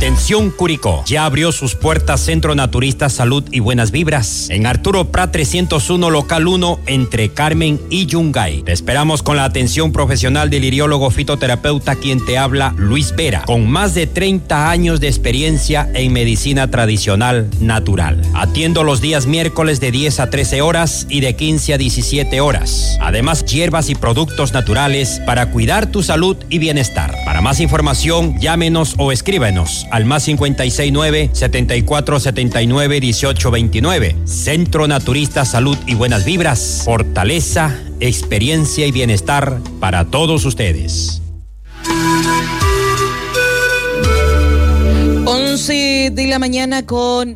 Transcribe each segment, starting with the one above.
Atención Curicó, ya abrió sus puertas Centro Naturista Salud y Buenas Vibras en Arturo Prat 301 local 1 entre Carmen y Yungay. Te esperamos con la atención profesional del iriólogo fitoterapeuta quien te habla, Luis Vera, con más de 30 años de experiencia en medicina tradicional natural. Atiendo los días miércoles de 10 a 13 horas y de 15 a 17 horas. Además, hierbas y productos naturales para cuidar tu salud y bienestar. Para más información, llámenos o escríbenos al más 569-7479-1829. Centro Naturista Salud y Buenas Vibras. Fortaleza, experiencia y bienestar para todos ustedes. 11 de la mañana con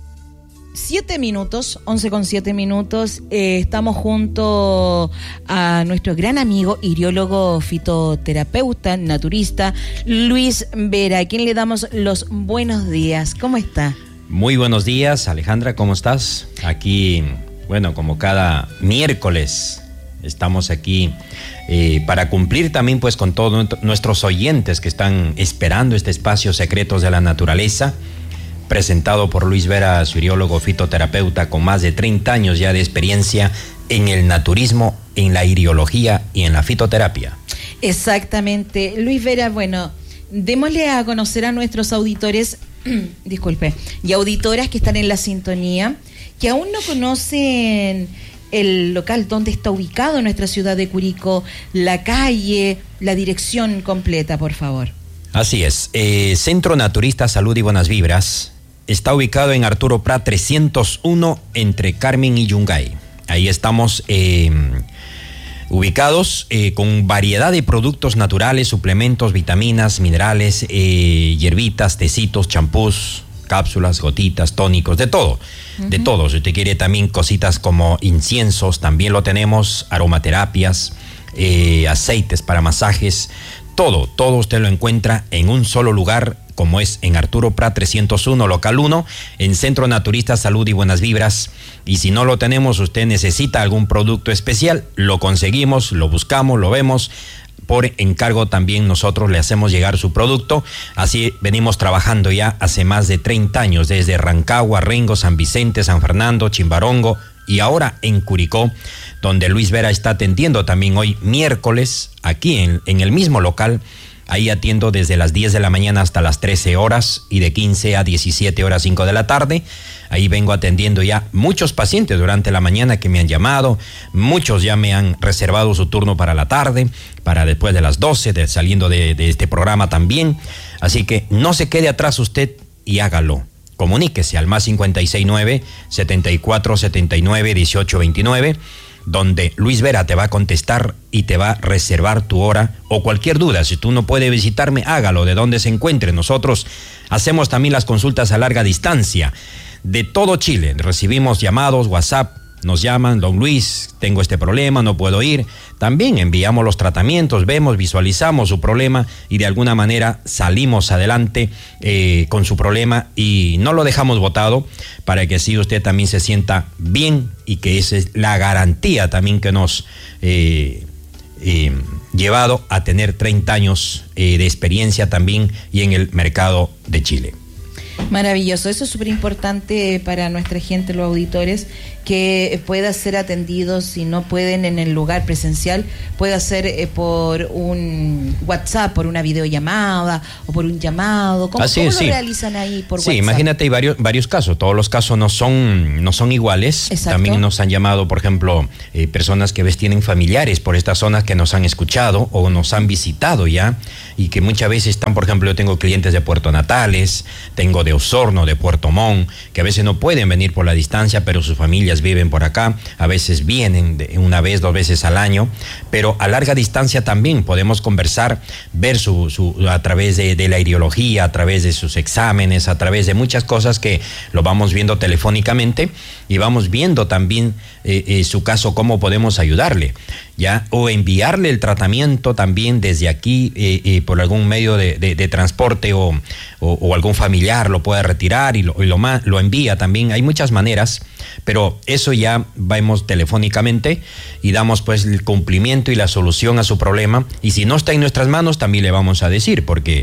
7 minutos, 11 con 7 minutos. Estamos junto a nuestro gran amigo, iriólogo fitoterapeuta, naturista, Luis Vera, a quien le damos los buenos días. ¿Cómo está? Muy buenos días, Alejandra, ¿cómo estás? Aquí, bueno, como cada miércoles, estamos aquí para cumplir también pues con todos nuestros oyentes que están esperando este espacio Secretos de la Naturaleza, presentado por Luis Vera, su iriólogo fitoterapeuta con más de 30 años ya de experiencia en el naturismo, en la iriología y en la fitoterapia. Exactamente. Luis Vera, bueno, démosle a conocer a nuestros auditores, disculpe, y auditoras que están en la sintonía, que aún no conocen el local donde está ubicado en nuestra ciudad de Curicó, la calle, la dirección completa, por favor. Así es. Centro Naturista Salud y Buenas Vibras está ubicado en Arturo Prat 301 entre Carmen y Yungay. Ahí estamos ubicados con variedad de productos naturales, suplementos, vitaminas, minerales, hierbitas, tecitos, champús, cápsulas, gotitas, tónicos, de todo. Uh-huh. De todo. Si usted quiere también cositas como inciensos, también lo tenemos, aromaterapias, aceites para masajes. Todo usted lo encuentra en un solo lugar, como es en Arturo Prat 301, local 1, en Centro Naturista Salud y Buenas Vibras. Y si no lo tenemos, usted necesita algún producto especial, lo conseguimos, lo buscamos, lo vemos. Por encargo también nosotros le hacemos llegar su producto. Así venimos trabajando ya hace más de 30 años, desde Rancagua, Rengo, San Vicente, San Fernando, Chimbarongo y ahora en Curicó, donde Luis Vera está atendiendo también hoy miércoles, aquí en el mismo local. Ahí atiendo desde las 10 de la mañana hasta las 13 horas y de 15 a 17 horas 5 de la tarde. Ahí vengo atendiendo ya muchos pacientes durante la mañana que me han llamado. Muchos ya me han reservado su turno para la tarde, para después de las 12, saliendo de este programa también. Así que no se quede atrás usted y hágalo. Comuníquese al más 569-7479-1829, donde Luis Vera te va a contestar y te va a reservar tu hora o cualquier duda. Si tú no puedes visitarme, hágalo de donde se encuentre. Nosotros hacemos también las consultas a larga distancia de todo Chile. Recibimos llamados, WhatsApp, nos llaman, don Luis, tengo este problema, no puedo ir. También enviamos los tratamientos, vemos, visualizamos su problema y de alguna manera salimos adelante con su problema y no lo dejamos botado, para que así usted también se sienta bien y que esa es la garantía también que nos llevado a tener 30 años de experiencia también y en el mercado de Chile. Maravilloso, eso es súper importante para nuestra gente, los auditores, que pueda ser atendido, si no pueden en el lugar presencial, pueda ser por un WhatsApp, por una videollamada o por un llamado. ¿Cómo lo realizan ahí por WhatsApp? Sí, imagínate, hay varios casos, todos los casos no son iguales. Exacto. También nos han llamado, por ejemplo, personas que tienen familiares por estas zonas que nos han escuchado o nos han visitado ya y que muchas veces están, por ejemplo, yo tengo clientes de Puerto Natales, tengo de Osorno, de Puerto Montt, que a veces no pueden venir por la distancia, pero sus familias viven por acá, a veces vienen una vez, 2 veces al año, pero a larga distancia también podemos conversar, ver a través de la iriología, a través de sus exámenes, a través de muchas cosas que lo vamos viendo telefónicamente y vamos viendo también su caso, cómo podemos ayudarle, ¿ya? O enviarle el tratamiento también desde aquí por algún medio de transporte o algún familiar lo puede retirar y lo envía también. Hay muchas maneras Pero eso ya vamos telefónicamente y damos pues el cumplimiento y la solución a su problema. Y si no está en nuestras manos, también le vamos a decir, porque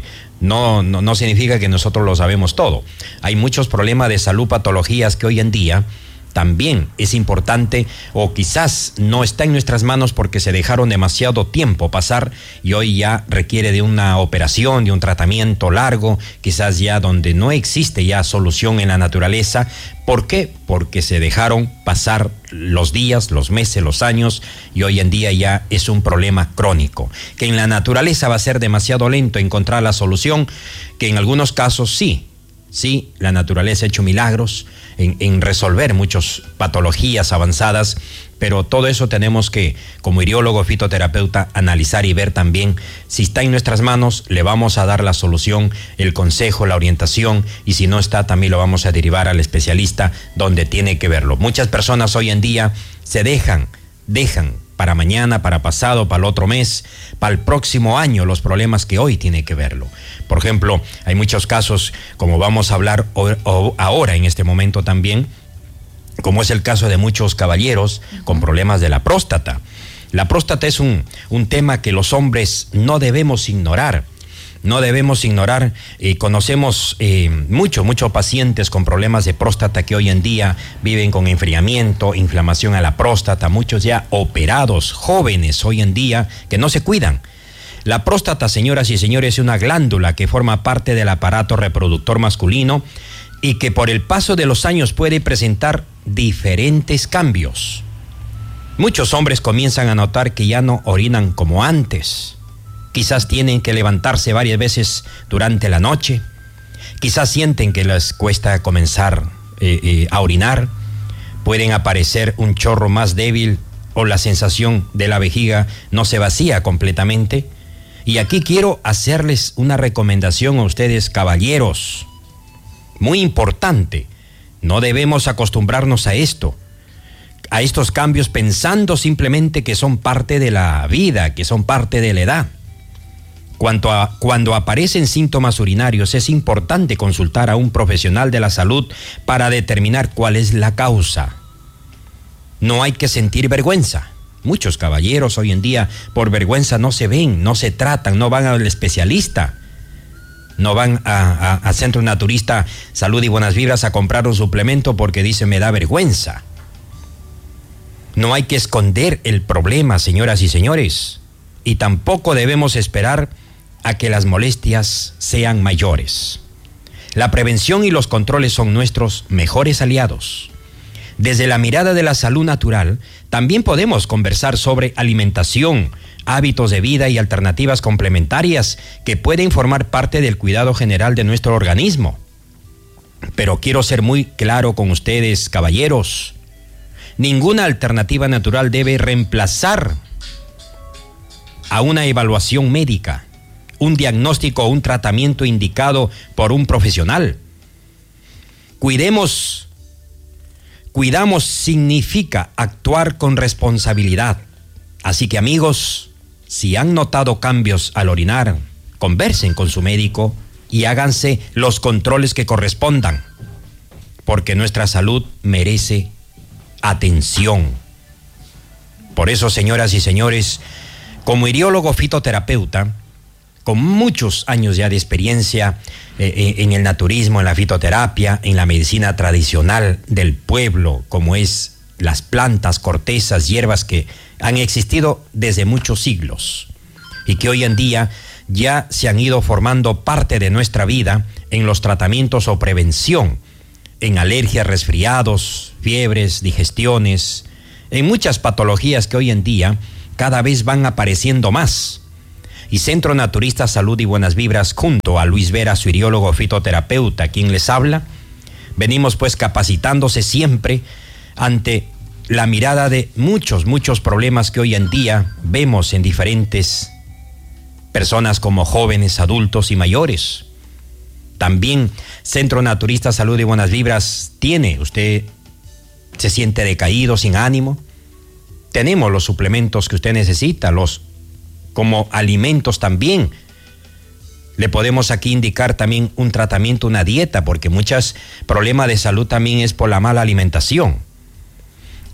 no significa que nosotros lo sabemos todo. Hay muchos problemas de salud, patologías que hoy en día también es importante, o quizás no está en nuestras manos porque se dejaron demasiado tiempo pasar y hoy ya requiere de una operación, de un tratamiento largo, quizás ya donde no existe ya solución en la naturaleza. ¿Por qué? Porque se dejaron pasar los días, los meses, los años, y hoy en día ya es un problema crónico, que en la naturaleza va a ser demasiado lento encontrar la solución, que en algunos casos sí, la naturaleza ha hecho milagros en resolver muchas patologías avanzadas, pero todo eso tenemos que, como iriólogo fitoterapeuta, analizar y ver también si está en nuestras manos. Le vamos a dar la solución, el consejo, la orientación, y si no está, también lo vamos a derivar al especialista donde tiene que verlo. Muchas personas hoy en día se dejan para mañana, para pasado, para el otro mes, para el próximo año, los problemas que hoy tiene que verlo. Por ejemplo, hay muchos casos, como vamos a hablar ahora en este momento también, como es el caso de muchos caballeros con problemas de la próstata. La próstata es un tema que los hombres no debemos ignorar. No debemos ignorar. Conocemos muchos pacientes con problemas de próstata que hoy en día viven con enfriamiento, inflamación a la próstata, muchos ya operados, jóvenes hoy en día que no se cuidan. La próstata, señoras y señores, es una glándula que forma parte del aparato reproductor masculino y que por el paso de los años puede presentar diferentes cambios. Muchos hombres comienzan a notar que ya no orinan como antes. Quizás tienen que levantarse varias veces durante la noche. Quizás sienten que les cuesta comenzar a orinar. Pueden aparecer un chorro más débil o la sensación de la vejiga no se vacía completamente. Y aquí quiero hacerles una recomendación a ustedes, caballeros. Muy importante. No debemos acostumbrarnos a estos cambios, pensando simplemente que son parte de la vida, que son parte de la edad. Cuando aparecen síntomas urinarios, es importante consultar a un profesional de la salud para determinar cuál es la causa. No hay que sentir vergüenza. Muchos caballeros hoy en día por vergüenza no se ven, no se tratan, no van al especialista, no van a Centro Naturista Salud y Buenas Vibras a comprar un suplemento porque dicen me da vergüenza. No hay que esconder el problema, señoras y señores, y tampoco debemos esperar a que las molestias sean mayores. La prevención y los controles son nuestros mejores aliados. Desde la mirada de la salud natural, también podemos conversar sobre alimentación, hábitos de vida y alternativas complementarias que pueden formar parte del cuidado general de nuestro organismo. Pero quiero ser muy claro con ustedes, caballeros. Ninguna alternativa natural debe reemplazar a una evaluación médica, un diagnóstico o un tratamiento indicado por un profesional. Cuidamos significa actuar con responsabilidad. Así que, amigos, si han notado cambios al orinar, conversen con su médico y háganse los controles que correspondan, porque nuestra salud merece atención. Por eso, señoras y señores, como iriólogo fitoterapeuta, con muchos años ya de experiencia en el naturismo, en la fitoterapia, en la medicina tradicional del pueblo, como es las plantas, cortezas, hierbas que han existido desde muchos siglos y que hoy en día ya se han ido formando parte de nuestra vida en los tratamientos o prevención, en alergias, resfriados, fiebres, digestiones, en muchas patologías que hoy en día cada vez van apareciendo más. Y Centro Naturista Salud y Buenas Vibras, junto a Luis Vera, su iriólogo fitoterapeuta, quien les habla, venimos pues capacitándose siempre ante la mirada de muchos problemas que hoy en día vemos en diferentes personas como jóvenes, adultos y mayores. También Centro Naturista Salud y Buenas Vibras usted se siente decaído, sin ánimo. Tenemos los suplementos que usted necesita, como alimentos también. Le podemos aquí indicar también un tratamiento, una dieta, porque muchos problemas de salud también es por la mala alimentación.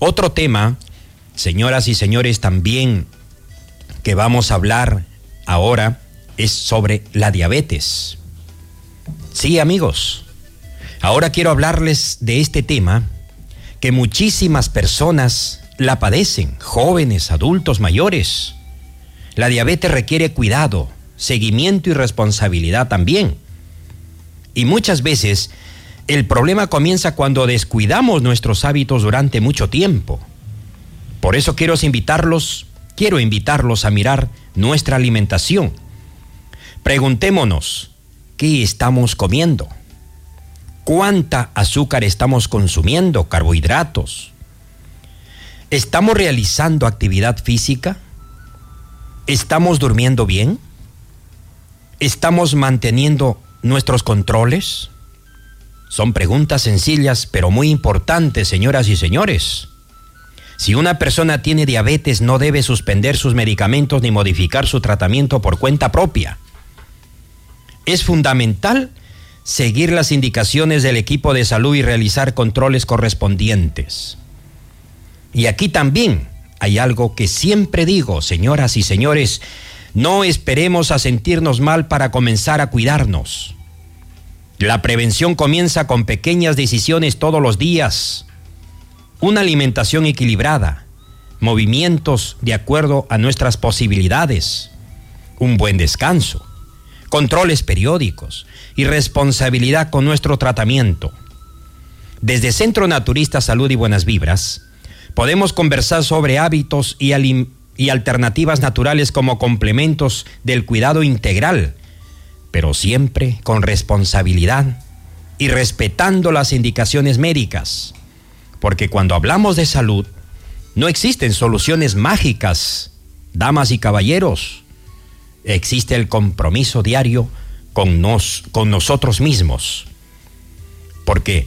Otro tema, señoras y señores, también que vamos a hablar ahora es sobre la diabetes. Sí, amigos, ahora quiero hablarles de este tema que muchísimas personas la padecen, jóvenes, adultos, mayores. La diabetes requiere cuidado, seguimiento y responsabilidad también. Y muchas veces el problema comienza cuando descuidamos nuestros hábitos durante mucho tiempo. Por eso quiero invitarlos a mirar nuestra alimentación. Preguntémonos, ¿qué estamos comiendo? ¿Cuánta azúcar estamos consumiendo? ¿Carbohidratos? ¿Estamos realizando actividad física? ¿Estamos durmiendo bien? ¿Estamos manteniendo nuestros controles? Son preguntas sencillas, pero muy importantes, señoras y señores. Si una persona tiene diabetes, no debe suspender sus medicamentos ni modificar su tratamiento por cuenta propia. Es fundamental seguir las indicaciones del equipo de salud y realizar controles correspondientes. Y aquí también hay algo que siempre digo, señoras y señores, no esperemos a sentirnos mal para comenzar a cuidarnos. La prevención comienza con pequeñas decisiones todos los días. Una alimentación equilibrada, movimientos de acuerdo a nuestras posibilidades, un buen descanso, controles periódicos y responsabilidad con nuestro tratamiento. Desde Centro Naturista Salud y Buenas Vibras, podemos conversar sobre hábitos y alternativas naturales como complementos del cuidado integral, pero siempre con responsabilidad y respetando las indicaciones médicas. Porque cuando hablamos de salud, no existen soluciones mágicas, damas y caballeros. Existe el compromiso diario con nosotros mismos. Porque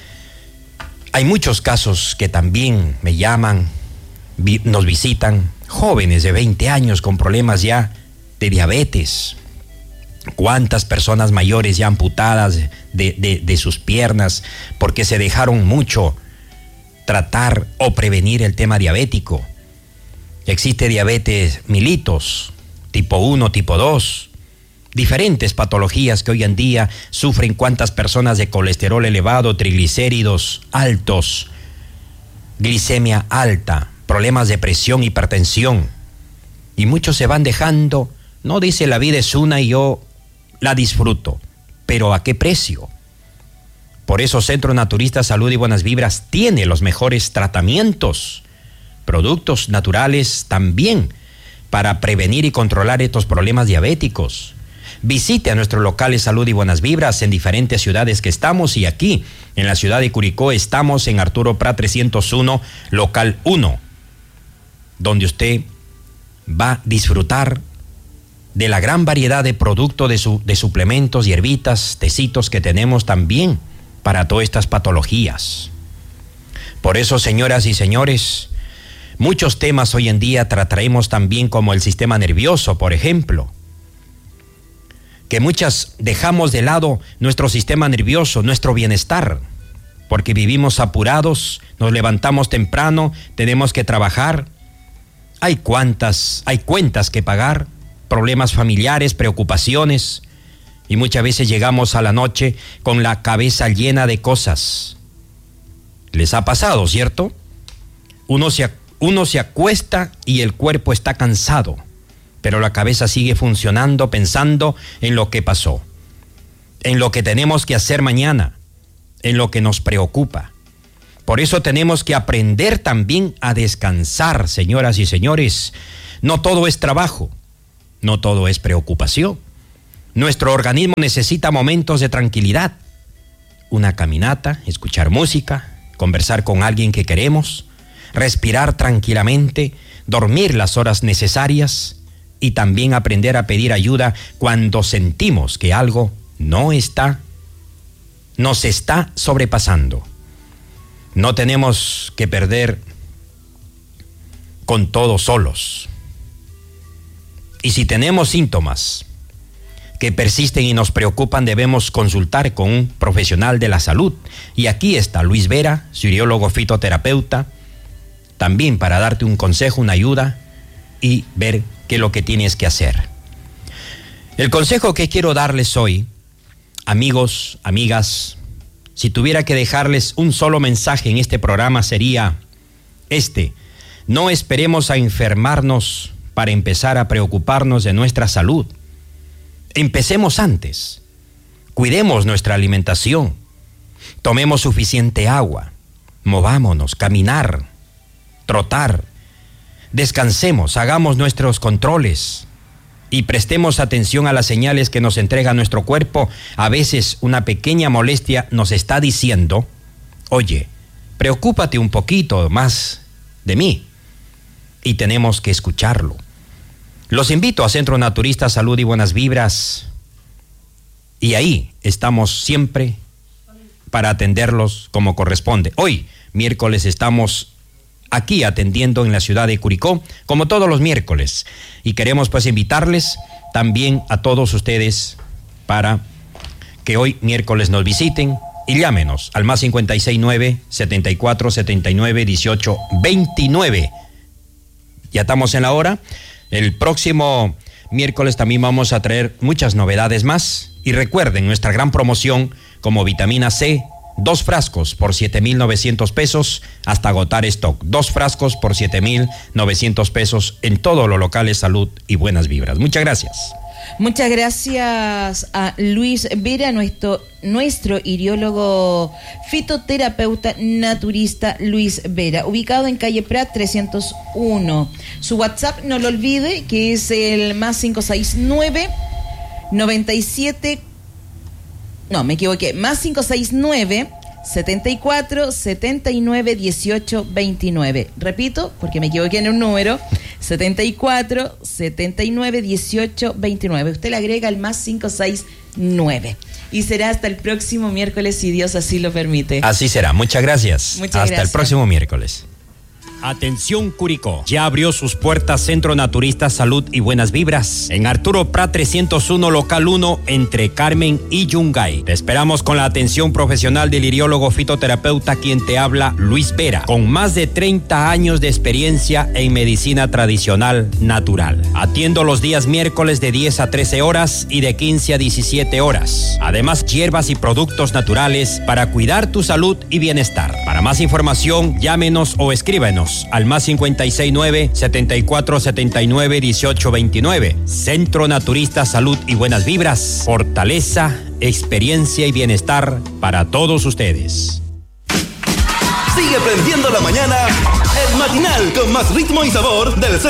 hay muchos casos que también me llaman, nos visitan, jóvenes de 20 años con problemas ya de diabetes. ¿Cuántas personas mayores ya amputadas de sus piernas porque se dejaron mucho tratar o prevenir el tema diabético? Existe diabetes mellitus, tipo 1, tipo 2, diferentes patologías que hoy en día sufren cuántas personas de colesterol elevado, triglicéridos altos, glicemia alta, problemas de presión, hipertensión. Y muchos se van dejando, no dice la vida es una y yo la disfruto, pero ¿a qué precio? Por eso Centro Naturista Salud y Buenas Vibras tiene los mejores tratamientos, productos naturales también para prevenir y controlar estos problemas diabéticos. Visite a nuestros locales Salud y Buenas Vibras en diferentes ciudades que estamos, y aquí en la ciudad de Curicó estamos en Arturo Prat 301, local 1, donde usted va a disfrutar de la gran variedad de productos de suplementos, hierbitas, tecitos que tenemos también para todas estas patologías. Por eso, señoras y señores, muchos temas hoy en día trataremos también, como el sistema nervioso, por ejemplo, que muchas dejamos de lado nuestro sistema nervioso, nuestro bienestar, porque vivimos apurados, nos levantamos temprano, tenemos que trabajar, hay cuentas que pagar, problemas familiares, preocupaciones, y muchas veces llegamos a la noche con la cabeza llena de cosas. ¿Les ha pasado, cierto? Uno se acuesta y el cuerpo está cansado, pero la cabeza sigue funcionando pensando en lo que pasó, en lo que tenemos que hacer mañana, en lo que nos preocupa. Por eso tenemos que aprender también a descansar, señoras y señores. No todo es trabajo, no todo es preocupación. Nuestro organismo necesita momentos de tranquilidad, una caminata, escuchar música, conversar con alguien que queremos, respirar tranquilamente, dormir las horas necesarias y también aprender a pedir ayuda cuando sentimos que algo nos está sobrepasando. No tenemos que perder con todo solos. Y si tenemos síntomas que persisten y nos preocupan, debemos consultar con un profesional de la salud. Y aquí está Luis Vera, uriólogo fitoterapeuta, también para darte un consejo, una ayuda y ver qué es lo que tienes que hacer. El consejo que quiero darles hoy, amigos, amigas, si tuviera que dejarles un solo mensaje en este programa sería no esperemos a enfermarnos para empezar a preocuparnos de nuestra salud. Empecemos antes. Cuidemos nuestra alimentación. Tomemos suficiente agua. Movámonos, caminar, trotar. Descansemos, hagamos nuestros controles y prestemos atención a las señales que nos entrega nuestro cuerpo. A veces una pequeña molestia nos está diciendo, oye, preocúpate un poquito más de mí. Y tenemos que escucharlo. Los invito a Centro Naturista Salud y Buenas Vibras. Y ahí estamos siempre para atenderlos como corresponde. Hoy, miércoles, estamos aquí atendiendo en la ciudad de Curicó, como todos los miércoles. Y queremos pues invitarles también a todos ustedes para que hoy miércoles nos visiten y llámenos al más 569-7479-1829. Ya estamos en la hora. El próximo miércoles también vamos a traer muchas novedades más. Y recuerden nuestra gran promoción como vitamina C, 2 frascos por 7,900 pesos hasta agotar stock. 2 frascos por 7,900 pesos en todos los locales Salud y Buenas Vibras. Muchas gracias. Muchas gracias a Luis Vera, nuestro iriólogo fitoterapeuta naturista Luis Vera, ubicado en calle Prat 301. Su WhatsApp, no lo olvide, que es el más 569 97. No, me equivoqué. Más 569 74 79 18 29. Repito, porque me equivoqué en un número. 74 79 18 29. Usted le agrega el más 569. Y será hasta el próximo miércoles, si Dios así lo permite. Así será. Muchas gracias. Hasta el próximo miércoles. Atención Curicó, ya abrió sus puertas Centro Naturista Salud y Buenas Vibras en Arturo Prat 301 local 1 entre Carmen y Yungay. Te esperamos con la atención profesional del iriólogo fitoterapeuta quien te habla, Luis Vera, con más de 30 años de experiencia en medicina tradicional natural. Atiendo los días miércoles de 10 a 13 horas y de 15 a 17 horas. Además, hierbas y productos naturales para cuidar tu salud y bienestar. Para más información, llámenos o escríbenos al más 569-7479-1829. Centro Naturista Salud y Buenas Vibras. Fortaleza, experiencia y bienestar para todos ustedes. Sigue prendiendo la mañana, el matinal con más ritmo y sabor del